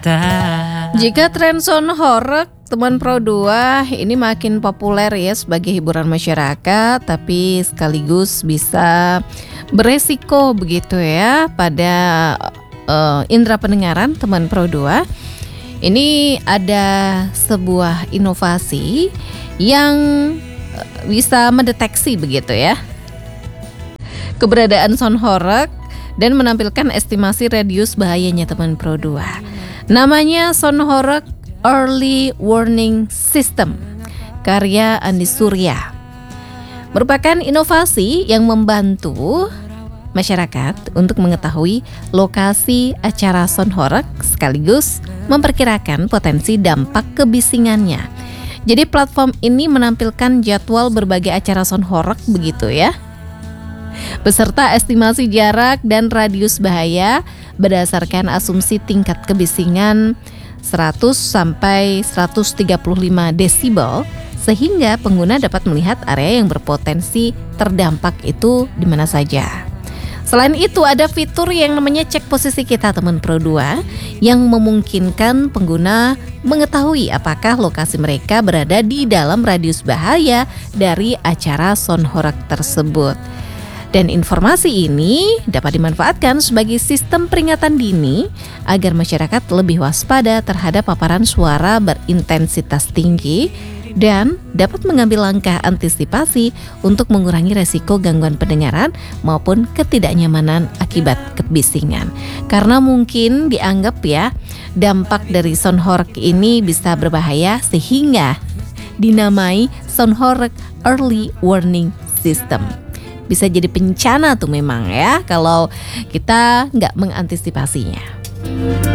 cerita. Jika tren sound horeg teman Pro 2 ini makin populer ya sebagai hiburan masyarakat, tapi sekaligus bisa beresiko begitu ya pada indera pendengaran teman Pro 2. Ini ada sebuah inovasi yang bisa mendeteksi begitu ya keberadaan sound horeg dan menampilkan estimasi radius bahayanya teman Pro 2. Namanya sound horeg Early Warning System, karya Andi Surya. Merupakan inovasi yang membantu masyarakat untuk mengetahui lokasi acara sound horeg sekaligus memperkirakan potensi dampak kebisingannya. Jadi platform ini menampilkan jadwal berbagai acara sound horeg begitu ya, beserta estimasi jarak dan radius bahaya berdasarkan asumsi tingkat kebisingan 100 sampai 135 desibel, sehingga pengguna dapat melihat area yang berpotensi terdampak itu di mana saja. Selain itu ada fitur yang namanya cek posisi kita teman Pro 2 yang memungkinkan pengguna mengetahui apakah lokasi mereka berada di dalam radius bahaya dari acara sound horeg tersebut. Dan informasi ini dapat dimanfaatkan sebagai sistem peringatan dini agar masyarakat lebih waspada terhadap paparan suara berintensitas tinggi dan dapat mengambil langkah antisipasi untuk mengurangi resiko gangguan pendengaran maupun ketidaknyamanan akibat kebisingan. Karena mungkin dianggap ya dampak dari sound horeg ini bisa berbahaya sehingga dinamai sound horeg Early Warning System. Bisa jadi bencana tuh memang ya kalau kita nggak mengantisipasinya.